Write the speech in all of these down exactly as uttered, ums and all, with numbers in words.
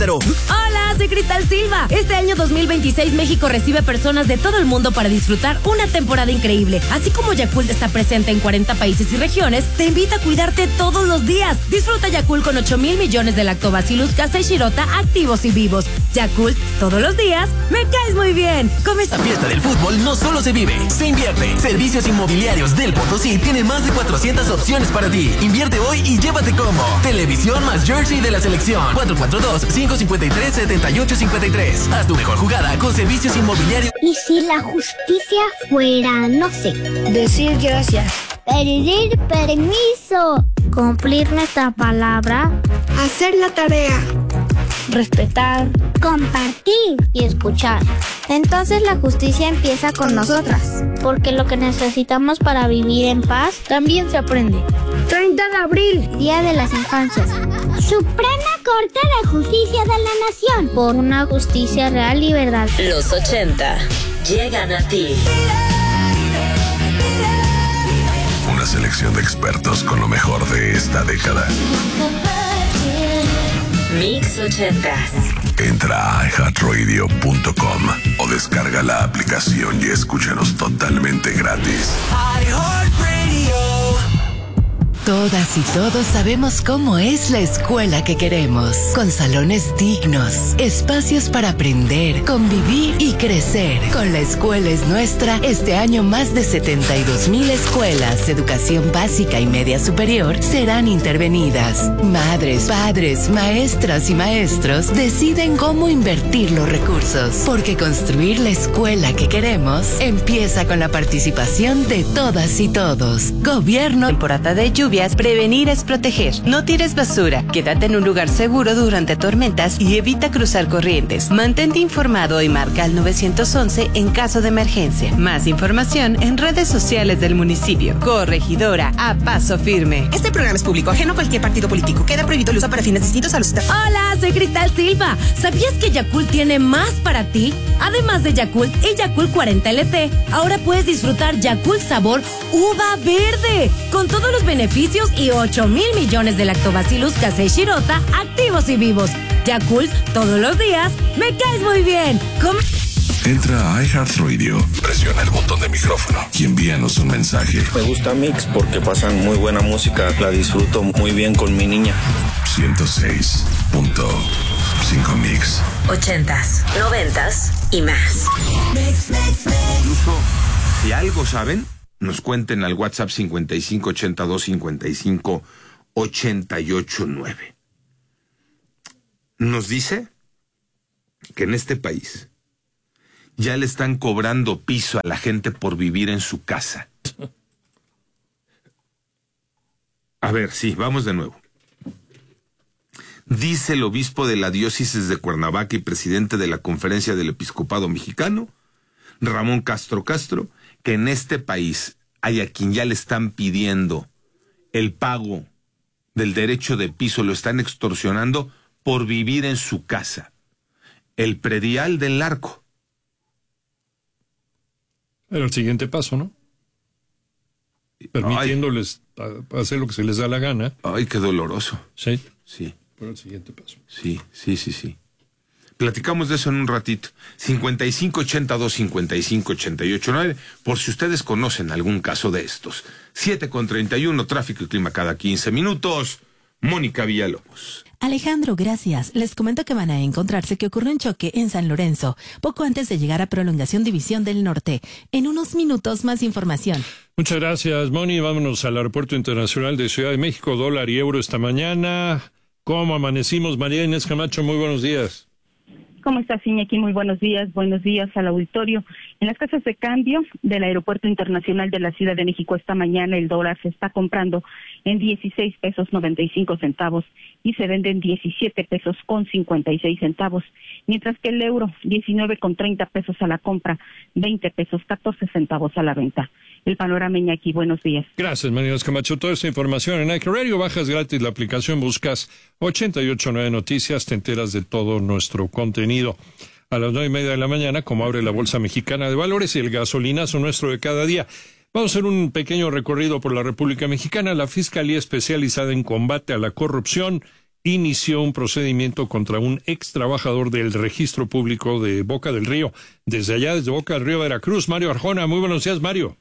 Hola, soy Cristal Silva. Este año dos mil veintiséis México recibe personas de todo el mundo para disfrutar una temporada increíble. Así como Yakult está presente en cuarenta países y regiones, te invita a cuidarte todos los días. Disfruta Yakult con ocho mil millones de lactobacillus casei shirota activos y vivos. Yakult, todos los días, me caes muy bien. Come La fiesta del fútbol no solo se vive, se invierte. Servicios Inmobiliarios del Potosí tienen más de cuatrocientas opciones para ti. Invierte hoy y llévate combo. Televisión más jersey de la selección. cuatro cuatro dos, cinco cinco tres, siete ocho cinco tres. Haz tu mejor jugada con Servicios Inmobiliarios. ¿Y si la justicia fuera, no sé, decir gracias, pedir permiso, cumplir nuestra palabra, hacer la tarea, respetar, compartir y escuchar? Entonces la justicia empieza con nosotras, porque lo que necesitamos para vivir en paz también se aprende. treinta de abril, Día de las Infancias. Suprema Corte de Justicia de la Nación, por una justicia real y verdadera. Los ochenta llegan a ti. Una selección de expertos con lo mejor de esta década. Mix ochenta. Entra a i heart radio punto com o descarga la aplicación y escúchanos totalmente gratis. Todas y todos sabemos cómo es la escuela que queremos, con salones dignos, espacios para aprender, convivir y crecer. Con La Escuela es Nuestra, este año más de setenta y dos mil escuelas de educación básica y media superior serán intervenidas. Madres, padres, maestras y maestros deciden cómo invertir los recursos, porque construir la escuela que queremos empieza con la participación de todas y todos. Gobierno. Temporada de lluvia. Prevenir es proteger. No tires basura. Quédate en un lugar seguro durante tormentas y evita cruzar corrientes. Mantente informado y marca al nueve once en caso de emergencia. Más información en redes sociales del municipio. Corregidora a paso firme. Este programa es público, ajeno a cualquier partido político. Queda prohibido el uso para fines distintos a los... Hola, soy Cristal Silva. ¿Sabías que Yakult tiene más para ti? Además de Yakult y Yakult cuarenta L T, ahora puedes disfrutar Yakult sabor uva verde, con todos los beneficios y ocho mil millones de lactobacillus casei shirota activos y vivos. Yakult, todos los días, me caes muy bien. Com Entra a iHeartRadio, presiona el botón de micrófono y envíanos un mensaje. Me gusta Mix porque pasan muy buena música, la disfruto muy bien con mi niña. ciento seis punto cinco Mix. Ochentas, noventas y más. Incluso, si algo saben, nos cuenten al WhatsApp cincuenta y cinco ochenta y dos cincuenta y cinco ochenta y ocho nueve. Nos dice que en este país ya le están cobrando piso a la gente por vivir en su casa. A ver, sí, vamos de nuevo. Dice el obispo de la diócesis de Cuernavaca y presidente de la Conferencia del Episcopado Mexicano, Ramón Castro Castro, que en este país hay a quien ya le están pidiendo el pago del derecho de piso, lo están extorsionando por vivir en su casa. El predial del narco. Era el siguiente paso, ¿no? Permitiéndoles ay, hacer lo que se les da la gana. Ay, qué doloroso. Sí. Sí. Pero el siguiente paso. Sí, sí, sí, sí. Platicamos de eso en un ratito. cincuenta y cinco ochenta y dos cincuenta y cinco ochenta y ocho nueve, por si ustedes conocen algún caso de estos. siete con treinta y uno, tráfico y clima cada quince minutos. Mónica Villalobos. Alejandro, gracias. Les comento que van a encontrarse que ocurrió un choque en San Lorenzo, poco antes de llegar a Prolongación División del Norte. En unos minutos, más información. Muchas gracias, Moni. Vámonos al Aeropuerto Internacional de Ciudad de México. Dólar y euro esta mañana. ¿Cómo amanecimos? María Inés Camacho, muy buenos días. ¿Cómo estás, Iñaki? Muy buenos días. Buenos días al auditorio. En las casas de cambio del Aeropuerto Internacional de la Ciudad de México esta mañana el dólar se está comprando en dieciséis pesos noventa y cinco centavos y se vende en diecisiete pesos con cincuenta y seis centavos, mientras que el euro diecinueve con treinta pesos a la compra, veinte pesos catorce centavos a la venta. El panorama, Iñaki, buenos días. Gracias, María Camacho. Toda esta información en iHeartRadio, bajas gratis la aplicación, buscas ochenta y ocho nueve Noticias, te enteras de todo nuestro contenido. A las nueve y media de la mañana, como abre la Bolsa Mexicana de Valores y el gasolinazo nuestro de cada día. Vamos a hacer un pequeño recorrido por la República Mexicana. La Fiscalía Especializada en Combate a la Corrupción inició un procedimiento contra un ex trabajador del registro público de Boca del Río. Desde allá, desde Boca del Río, Veracruz, Mario Arjona. Muy buenos días, Mario.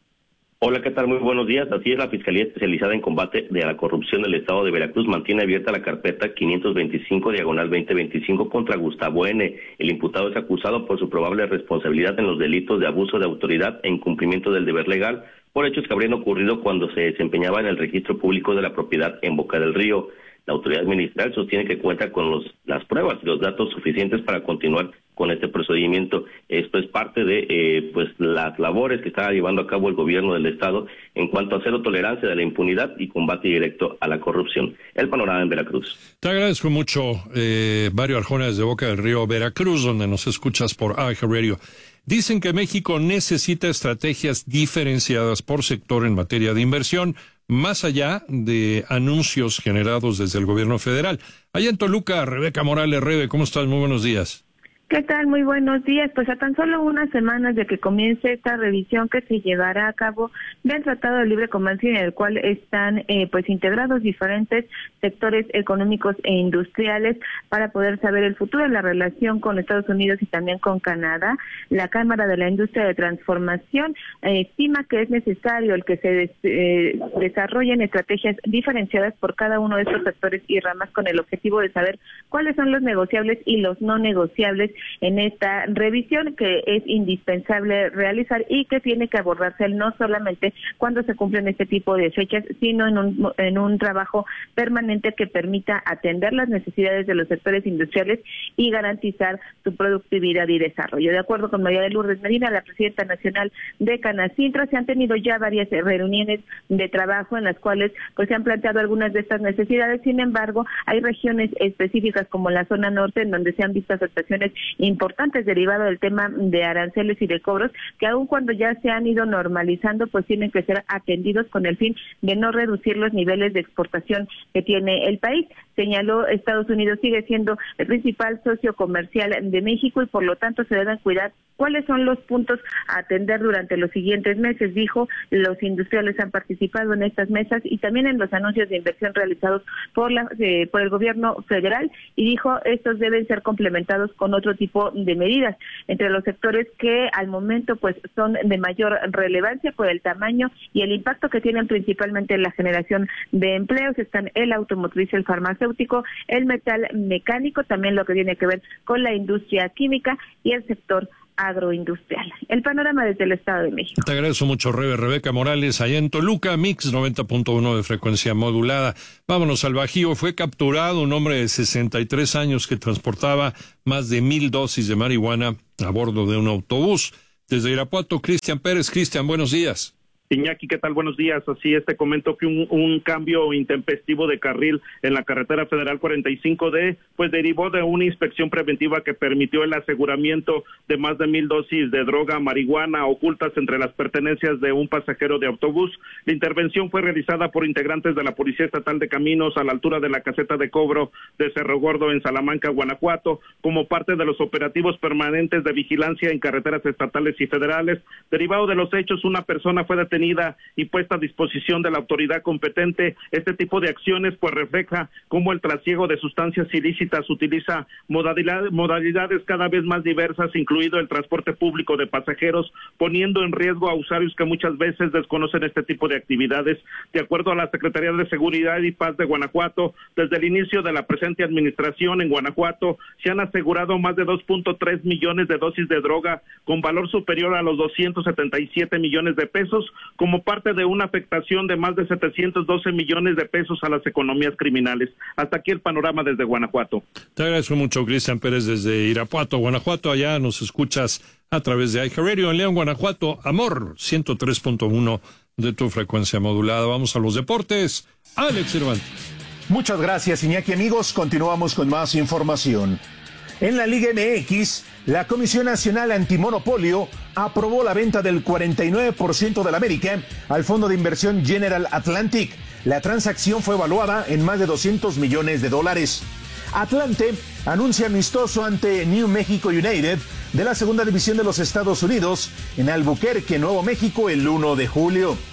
Hola, ¿qué tal? Muy buenos días. Así es, la Fiscalía Especializada en Combate de la Corrupción del Estado de Veracruz mantiene abierta la carpeta quinientos veinticinco diagonal veinte veinticinco contra Gustavo N. El imputado es acusado por su probable responsabilidad en los delitos de abuso de autoridad e incumplimiento del deber legal por hechos que habrían ocurrido cuando se desempeñaba en el registro público de la propiedad en Boca del Río. La autoridad ministerial sostiene que cuenta con los, las pruebas y los datos suficientes para continuar con este procedimiento. Esto es parte de eh, pues las labores que está llevando a cabo el gobierno del Estado en cuanto a cero tolerancia de la impunidad y combate directo a la corrupción. El panorama en Veracruz. Te agradezco mucho, eh, Mario Arjona, desde Boca del Río, Veracruz, donde nos escuchas por A J Radio. Dicen que México necesita estrategias diferenciadas por sector en materia de inversión, más allá de anuncios generados desde el gobierno federal. Allá en Toluca, Rebeca Morales. Rebe, ¿cómo estás? Muy buenos días. ¿Qué tal? Muy buenos días. Pues a tan solo unas semanas de que comience esta revisión que se llevará a cabo del Tratado de Libre Comercio, en el cual están eh, pues integrados diferentes sectores económicos e industriales para poder saber el futuro de la relación con Estados Unidos y también con Canadá, la Cámara de la Industria de Transformación eh, estima que es necesario el que se des, eh, desarrollen estrategias diferenciadas por cada uno de estos sectores y ramas con el objetivo de saber cuáles son los negociables y los no negociables en esta revisión que es indispensable realizar y que tiene que abordarse no solamente cuando se cumplen este tipo de fechas, sino en un, en un trabajo permanente que permita atender las necesidades de los sectores industriales y garantizar su productividad y desarrollo. De acuerdo con María de Lourdes Medina, la presidenta nacional de Canacintra, se han tenido ya varias reuniones de trabajo en las cuales pues se han planteado algunas de estas necesidades. Sin embargo, hay regiones específicas como la zona norte en donde se han visto afectaciones importantes derivado del tema de aranceles y de cobros que aun cuando ya se han ido normalizando pues tienen que ser atendidos con el fin de no reducir los niveles de exportación que tiene el país. Señaló, Estados Unidos sigue siendo el principal socio comercial de México y por lo tanto se deben cuidar cuáles son los puntos a atender durante los siguientes meses. Dijo, los industriales han participado en estas mesas y también en los anuncios de inversión realizados por la eh, por el gobierno federal y dijo, estos deben ser complementados con otro tipo de medidas. Entre los sectores que al momento pues son de mayor relevancia por el tamaño y el impacto que tienen principalmente en la generación de empleos están el automotriz, el farmacéutico, el metal mecánico, también lo que tiene que ver con la industria química y el sector agroindustrial. El panorama desde el Estado de México. Te agradezco mucho, Rebe. Rebeca Morales, allá en Toluca, Mix noventa punto uno de frecuencia modulada. Vámonos al Bajío. Fue capturado un hombre de sesenta y tres años que transportaba más de mil dosis de marihuana a bordo de un autobús. Desde Irapuato, Cristian Pérez. Cristian, buenos días. Iñaki, ¿qué tal? Buenos días. Así es, te comento que un, un cambio intempestivo de carril en la carretera federal cuarenta y cinco D, pues derivó de una inspección preventiva que permitió el aseguramiento de más de mil dosis de droga marihuana ocultas entre las pertenencias de un pasajero de autobús. La intervención fue realizada por integrantes de la Policía Estatal de Caminos a la altura de la caseta de cobro de Cerro Gordo en Salamanca, Guanajuato, como parte de los operativos permanentes de vigilancia en carreteras estatales y federales. Derivado de los hechos, una persona fue detenida y puesta a disposición de la autoridad competente. Este tipo de acciones pues refleja cómo el trasiego de sustancias ilícitas utiliza modalidad, modalidades cada vez más diversas, incluido el transporte público de pasajeros, poniendo en riesgo a usuarios que muchas veces desconocen este tipo de actividades. De acuerdo a la Secretaría de Seguridad y Paz de Guanajuato, desde el inicio de la presente administración en Guanajuato se han asegurado más de dos punto tres millones de dosis de droga con valor superior a los doscientos setenta y siete millones de pesos, como parte de una afectación de más de setecientos doce millones de pesos a las economías criminales. Hasta aquí el panorama desde Guanajuato. Te agradezco mucho, Cristian Pérez, desde Irapuato, Guanajuato. Allá nos escuchas a través de A J Radio en León, Guanajuato. Amor, ciento tres punto uno de tu frecuencia modulada. Vamos a los deportes. Alex Cervantes. Muchas gracias, Iñaki. Amigos, continuamos con más información. En la Liga M X, la Comisión Nacional Antimonopolio aprobó la venta del cuarenta y nueve por ciento del América al fondo de inversión General Atlantic. La transacción fue evaluada en más de doscientos millones de dólares. Atlante anuncia amistoso ante New Mexico United de la segunda división de los Estados Unidos en Albuquerque, Nuevo México, el uno de julio.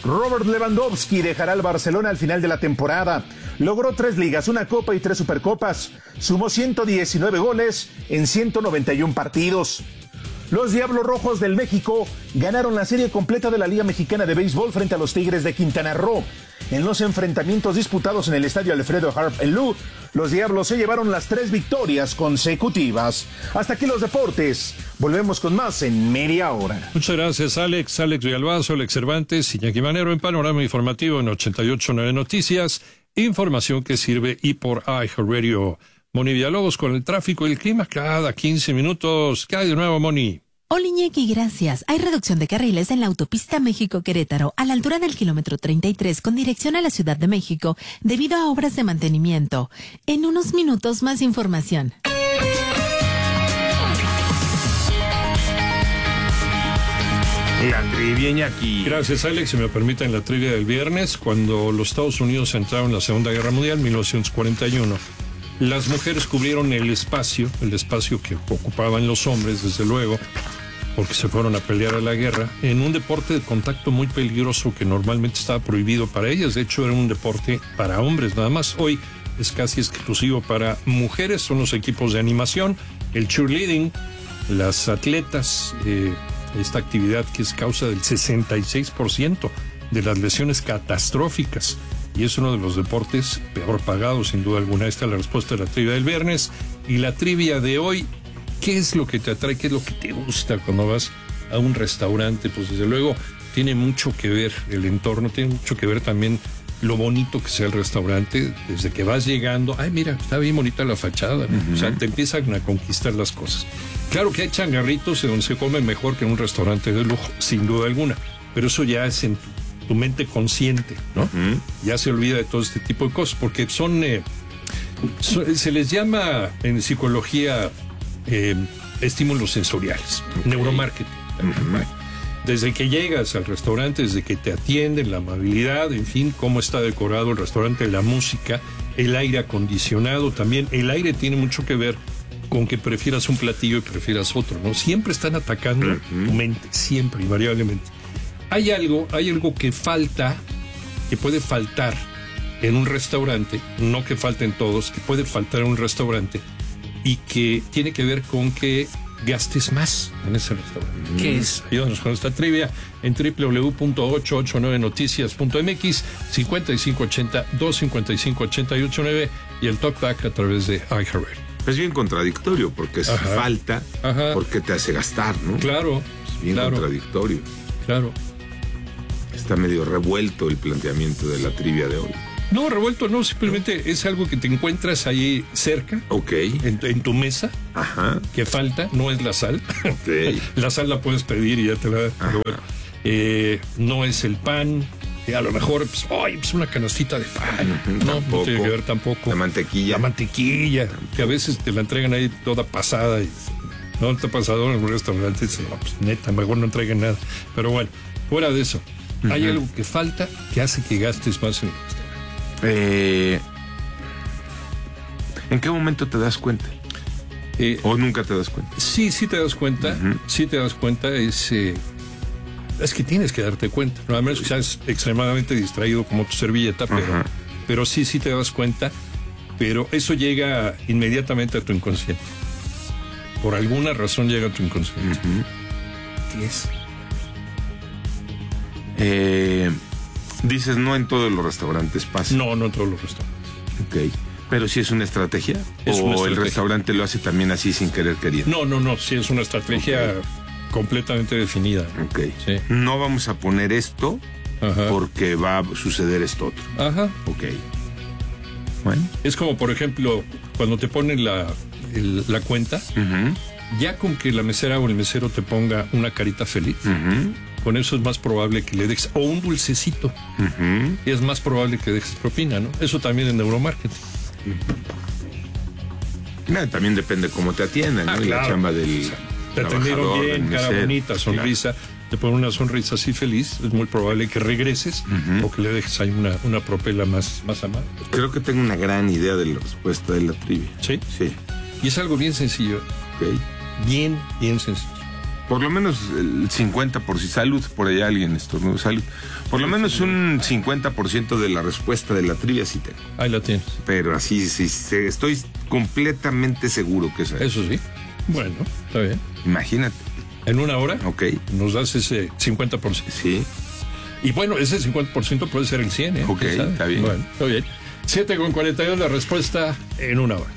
Robert Lewandowski dejará al Barcelona al final de la temporada. Logró tres ligas, una copa y tres supercopas. Sumó ciento diecinueve goles en ciento noventa y uno partidos. Los Diablos Rojos del México ganaron la serie completa de la Liga Mexicana de Béisbol frente a los Tigres de Quintana Roo. En los enfrentamientos disputados en el estadio Alfredo Harp Elú, los Diablos se llevaron las tres victorias consecutivas. Hasta aquí los deportes. Volvemos con más en media hora. Muchas gracias, Alex. Alex Villalbazo, Alex Cervantes, Iñaki Manero en Panorama Informativo en ochenta y ocho punto nueve Noticias. Información que sirve y por iHeartRadio. Moni Villalobos con el tráfico y el clima cada quince minutos. ¿Qué hay de nuevo, Moni? Hola, Iñaki, gracias. Hay reducción de carriles en la autopista México-Querétaro a la altura del kilómetro treinta y tres con dirección a la Ciudad de México debido a obras de mantenimiento. En unos minutos más información. La trivia, Iñaki. Gracias, Alex. Si me permiten, la trivia del viernes, cuando los Estados Unidos entraron en la Segunda Guerra Mundial, mil novecientos cuarenta y uno, las mujeres cubrieron el espacio, el espacio que ocupaban los hombres, desde luego, porque se fueron a pelear a la guerra, en un deporte de contacto muy peligroso que normalmente estaba prohibido para ellas. De hecho, era un deporte para hombres nada más. Hoy es casi exclusivo para mujeres. Son los equipos de animación, el cheerleading, las atletas, eh, esta actividad que es causa del sesenta y seis por ciento de las lesiones catastróficas. Y es uno de los deportes peor pagados, sin duda alguna. Esta es la respuesta de la trivia del viernes. Y la trivia de hoy, ¿qué es lo que te atrae? ¿Qué es lo que te gusta cuando vas a un restaurante? Pues desde luego tiene mucho que ver el entorno, tiene mucho que ver también lo bonito que sea el restaurante. Desde que vas llegando, ay, mira, está bien bonita la fachada, ¿no? Uh-huh. O sea, te empiezan a conquistar las cosas. Claro que hay changarritos en donde se come mejor que en un restaurante de lujo, sin duda alguna. Pero eso ya es en tu, tu mente consciente, ¿no? Uh-huh. Ya se olvida de todo este tipo de cosas, porque son, eh, son se les llama en psicología eh, estímulos sensoriales, okay. Neuromarketing. Uh-huh. Desde que llegas al restaurante, desde que te atienden, la amabilidad, en fin, cómo está decorado el restaurante, la música, el aire acondicionado también. El aire tiene mucho que ver con que prefieras un platillo y prefieras otro, ¿no? Siempre están atacando uh-huh. tu mente, siempre, invariablemente. Hay algo, hay algo que falta, que puede faltar en un restaurante, no que falten todos, que puede faltar en un restaurante y que tiene que ver con que gastes más en ese restaurante. Mm. ¿Qué es? Ayúdanos con esta trivia en doble u doble u doble u punto ocho ocho nueve noticias punto m x, cincuenta y cinco ochenta, doscientos cincuenta y cinco, ochenta y ocho nueve y el talkback a través de iHeartRadio. Es bien contradictorio, porque si Ajá. falta, Ajá. porque te hace gastar, ¿no? Claro. Es bien claro. contradictorio. Claro. Está medio revuelto el planteamiento de la trivia de hoy. No, revuelto no, simplemente es algo que te encuentras ahí cerca, ok, en, en tu mesa, ajá, que falta, no es la sal, okay. La sal la puedes pedir y ya te la da, pero bueno, eh, no es el pan, a lo mejor, pues, ay, pues una canastita de pan, uh-huh, no, no tiene que ver tampoco. La mantequilla. La mantequilla, que a veces te la entregan ahí toda pasada y no te ha pasado en un restaurante, no, pues neta, mejor no entreguen nada, pero bueno, fuera de eso, uh-huh. hay algo que falta que hace que gastes más en el restaurante. Eh, ¿En qué momento te das cuenta? Eh, ¿O nunca te das cuenta? Sí, sí te das cuenta. Uh-huh. Sí te das cuenta. Es, eh, es que tienes que darte cuenta. No, a menos que seas extremadamente distraído como tu servilleta, pero, uh-huh. pero sí, sí te das cuenta. Pero eso llega inmediatamente a tu inconsciente. Por alguna razón llega a tu inconsciente. Uh-huh. ¿Qué es? Eh... Dices, no en todos los restaurantes pasa. No, no en todos los restaurantes. Ok. Pero si es una estrategia. Es o una estrategia. El restaurante lo hace también así sin querer queriendo. No, no, no. Sí es una estrategia okay. completamente definida. Ok. Sí. No vamos a poner esto Ajá. porque va a suceder esto otro. Ajá. Ok. Bueno. Es como, por ejemplo, cuando te ponen la, el, la cuenta, uh-huh. ya con que la mesera o el mesero te ponga una carita feliz, uh-huh. con eso es más probable que le dejes, o un dulcecito, uh-huh. y es más probable que dejes propina, ¿no? Eso también en neuromarketing. Uh-huh. No, también depende cómo te atiendan, ¿no? Ah, claro. La chamba del te atendieron bien, cara mesero, bonita, sonrisa, claro. Te ponen una sonrisa así feliz, es muy probable que regreses, uh-huh. o que le dejes ahí una, una propela más, más amable. Creo que tengo una gran idea de la respuesta de la trivia. ¿Sí? Sí. Y es algo bien sencillo. Ok. Bien, bien sencillo. Por lo menos el cincuenta por ciento, salud, por allá alguien estornudó, salud. Por lo menos un cincuenta por ciento de la respuesta de la trivia sí tengo. Ahí la tienes. Pero así, sí, sí, estoy completamente seguro que es eso. Eso sí. Bueno, está bien. Imagínate. ¿En una hora? Ok. Nos das ese cincuenta por ciento. Sí. Y bueno, ese cincuenta por ciento puede ser el cien, ¿eh? Ok, está bien. Bueno, está bien. siete con cuarenta y dos, la respuesta en una hora.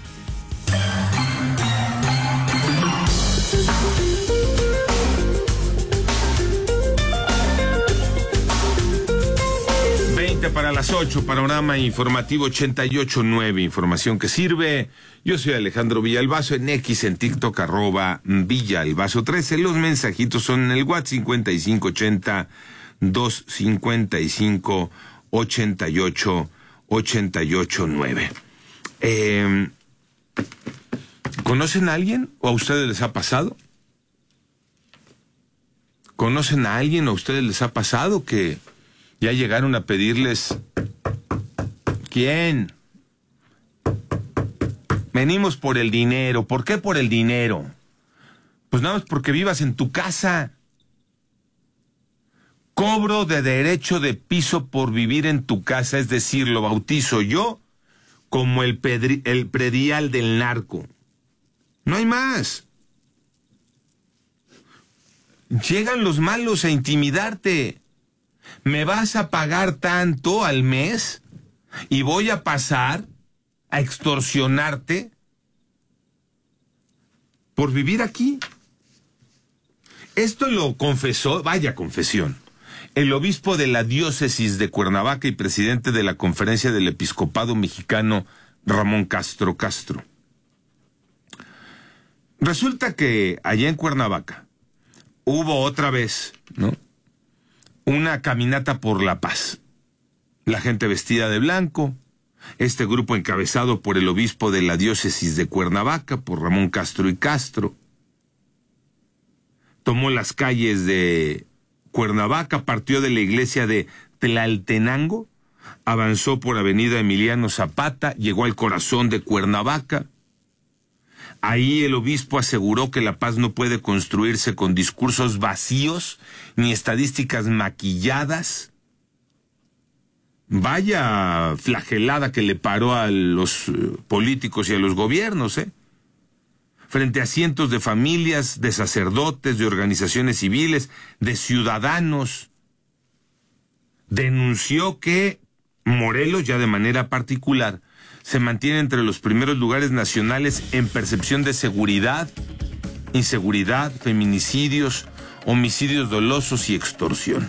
Para las ocho, panorama informativo ochenta y ocho punto nueve, información que sirve. Yo soy Alejandro Villalbazo, en X, en TikTok, arroba Villalbazo trece. Los mensajitos son en el WhatsApp cincuenta y cinco ochenta, doscientos cincuenta y cinco, ochenta y ocho, ochenta y ocho nueve. Eh, ¿Conocen a alguien o a ustedes les ha pasado? ¿Conocen a alguien o a ustedes les ha pasado que ya llegaron a pedirles? ¿Quién? Venimos por el dinero. ¿Por qué por el dinero? Pues nada más porque vivas en tu casa. Cobro de derecho de piso por vivir en tu casa, es decir, lo bautizo yo como el, pedri- el predial del narco. No hay más. Llegan los malos a intimidarte. ¿Me vas a pagar tanto al mes y voy a pasar a extorsionarte por vivir aquí? Esto lo confesó, vaya confesión, el obispo de la diócesis de Cuernavaca y presidente de la Conferencia del Episcopado Mexicano, Ramón Castro Castro. Resulta que allá en Cuernavaca hubo otra vez, ¿no?, una caminata por la paz. La gente vestida de blanco, este grupo encabezado por el obispo de la diócesis de Cuernavaca, por Ramón Castro y Castro, tomó las calles de Cuernavaca, partió de la iglesia de Tlaltenango, avanzó por avenida Emiliano Zapata, llegó al corazón de Cuernavaca. Ahí el obispo aseguró que la paz no puede construirse con discursos vacíos ni estadísticas maquilladas. Vaya flagelada que le paró a los uh, políticos y a los gobiernos, ¿eh? Frente a cientos de familias, de sacerdotes, de organizaciones civiles, de ciudadanos, denunció que Morelos, ya de manera particular, se mantiene entre los primeros lugares nacionales en percepción de seguridad, inseguridad, feminicidios, homicidios dolosos y extorsión.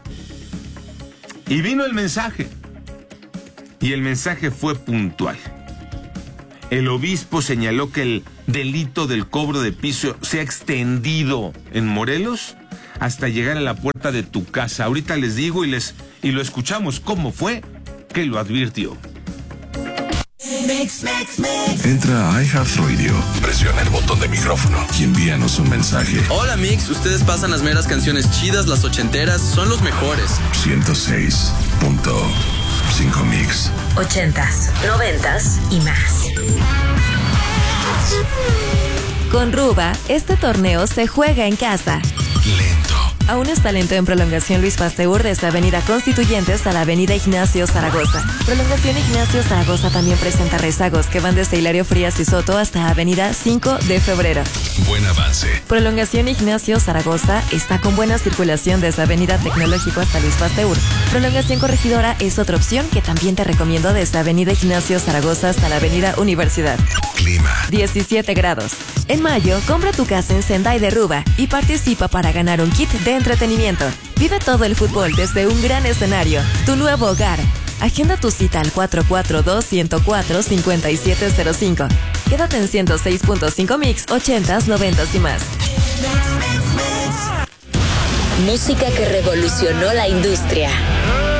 Y vino el mensaje, y el mensaje fue puntual. El obispo señaló que el delito del cobro de piso se ha extendido en Morelos hasta llegar a la puerta de tu casa. Ahorita les digo y les y lo escuchamos cómo fue que lo advirtió. Mix, mix, mix. Entra a iHeartRadio, presiona el botón de micrófono y envíanos un mensaje. Hola Mix, ustedes pasan las meras canciones chidas, las ochenteras, son los mejores. ciento seis punto cinco Mix. Ochentas, noventas y más. Con Ruba, este torneo se juega en casa. Lento. Aún está lento en prolongación Luis Pasteur desde Avenida Constituyentes a la Avenida Ignacio Zaragoza. Prolongación Ignacio Zaragoza también presenta rezagos que van desde Hilario Frías y Soto hasta Avenida cinco de febrero. Buen avance. Prolongación Ignacio Zaragoza está con buena circulación desde Avenida Tecnológico hasta Luis Pasteur. Prolongación Corregidora es otra opción que también te recomiendo desde Avenida Ignacio Zaragoza hasta la Avenida Universidad. Clima. diecisiete grados. En mayo, compra tu casa en Sendai de Ruba y participa para ganar un kit de entretenimiento. Vive todo el fútbol desde un gran escenario, tu nuevo hogar. Agenda tu cita al cuatro cuatro dos, uno cero cuatro, cinco siete cero cinco. Quédate en ciento seis punto cinco Mix, ochentas, noventas y más. Música que revolucionó la industria.